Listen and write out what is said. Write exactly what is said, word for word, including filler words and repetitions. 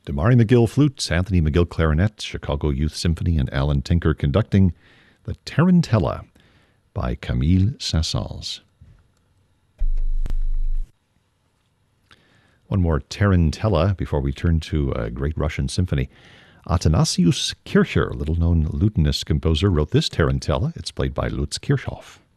Damari McGill flutes, Anthony McGill clarinet, Chicago Youth Symphony, and Alan Tinker conducting. The Tarantella by Camille Saint-Saëns. One more Tarantella before we turn to a great Russian symphony. Athanasius Kircher, little-known lutenist composer, wrote this Tarantella. It's played by Lutz Kirchhoff.